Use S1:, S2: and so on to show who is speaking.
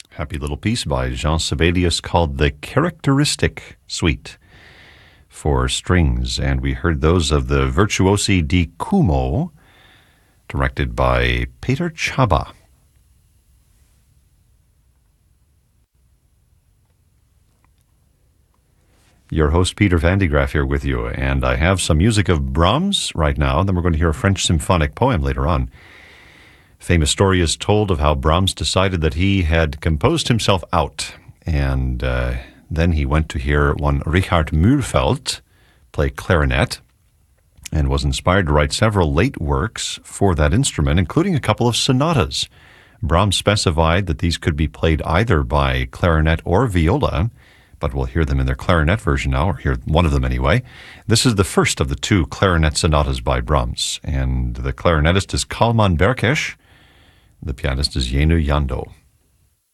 S1: Happy little piece by Jean Sibelius called the Characteristic Suite for strings, and we heard those of the Virtuosi di Cuomo, directed by Peter Chaba. Your host, Peter Van de Graaff, here with you, and I have some music of Brahms right now. Then we're going to hear a French symphonic poem later on. Famous story is told of how Brahms decided that he had composed himself out, and then he went to hear one Richard Mühlfeld play clarinet, and was inspired to write several late works for that instrument, including a couple of sonatas. Brahms specified that these could be played either by clarinet or viola, but we'll hear them in their clarinet version now, or hear one of them anyway. This is the first of the two clarinet sonatas by Brahms, and the clarinetist is Kalman Berkesh. The pianist is Jenő Jandó.